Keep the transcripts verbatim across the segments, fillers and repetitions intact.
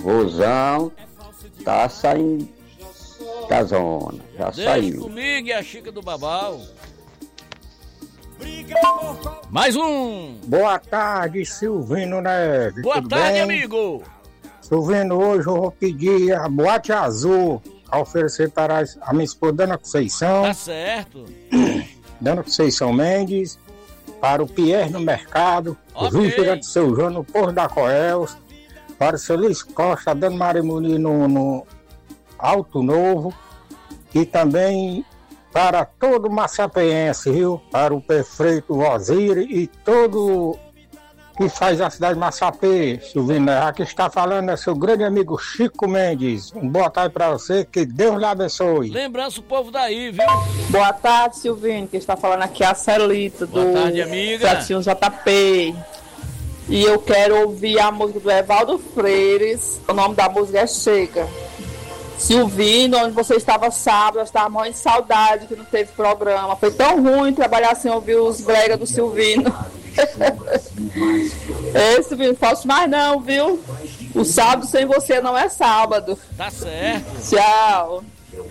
Rosão tá saindo da zona, já Deixa saiu. comigo e a Chica do Babau. Mais um. Boa tarde, Silvino Neves. Boa Tudo tarde, bem? amigo. Silvino, hoje eu vou pedir a boate azul a oferecer para a minha esposa Dona Conceição. Tá certo. Dona Conceição Mendes, para o Pierre no Mercado, Ok. o Vígera de Seu João no Porto da Coelhos, para o seu Luiz Costa, Dona Maria Muniz no, no Alto Novo, e também para todo o maçapeense, viu? Para o prefeito Osíris e todo que faz a cidade de Massapê, Silvino. Aqui está falando é seu grande amigo Chico Mendes. Um boa tarde para você, que Deus lhe abençoe. Lembrança o povo daí, viu? Boa tarde, Silvino, que está falando aqui é a Celita do Boa tarde, amiga. Pratinho J P. E eu quero ouvir a música do Evaldo Freires. O nome da música é Chega. Silvino, onde você estava sábado, eu estava morrendo de saudade que não teve programa. Foi tão ruim trabalhar sem ouvir os bregas do Silvino. É, Silvino, faço mais não, viu? O sábado sem você não é sábado. Tá certo. Tchau.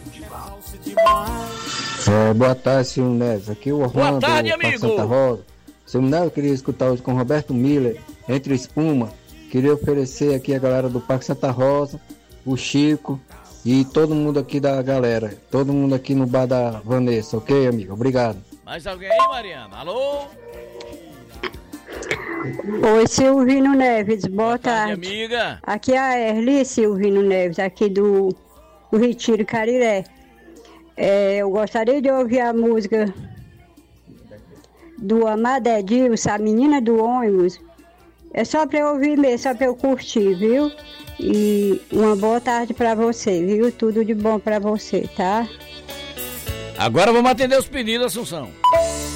É, boa tarde, Silvio Neves. Aqui é o Orlando, Boa tarde, do Parque amigo. Santa Rosa. Silvio Neves, eu queria escutar hoje com Roberto Miller, Entre Espuma. Queria oferecer aqui a galera do Parque Santa Rosa, o Chico e todo mundo aqui da galera. Todo mundo aqui no bar da Vanessa, ok, amigo? Obrigado. Mais alguém aí, Mariana? Alô? Oi, Silvino Neves, boa, Boa tarde, tarde. amiga. Aqui é a Erli Silvino Neves, aqui do, do Retiro Cariré. É, eu gostaria de ouvir a música do Amado Edilson, a menina do ônibus. É só para eu ouvir mesmo, só para eu curtir, viu? E uma boa tarde para você, viu? Tudo de bom para você, tá? Agora vamos atender os pedidos, Assunção.